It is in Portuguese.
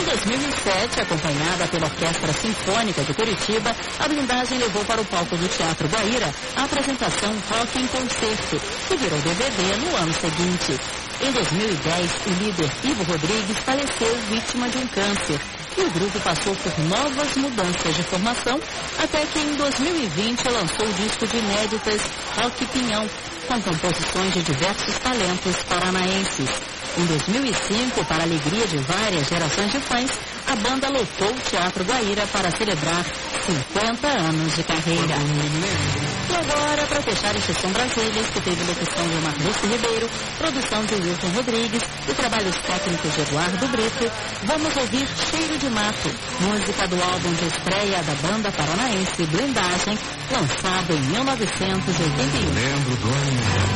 2007, acompanhada pela Orquestra Sinfônica de Curitiba, a Blindagem levou para o palco do Teatro Guaíra a apresentação Rock em Concerto, que virou DVD no ano seguinte. Em 2010, o líder Ivo Rodrigues faleceu vítima de um câncer e o grupo passou por novas mudanças de formação até que em 2020 lançou o disco de inéditas Rock Pinhão, com composições de diversos talentos paranaenses. Em 2005, para a alegria de várias gerações de fãs, a banda lotou o Teatro Guaíra para celebrar 50 anos de carreira. E agora, para fechar este Som Brasílias, que teve locução de Marlúcio Ribeiro, produção de Wilson Rodrigues e trabalhos técnicos de Eduardo Brito, vamos ouvir Cheiro de Mato, música do álbum de estreia da banda paranaense Blindagem, lançado em 1981. Lembro do ano.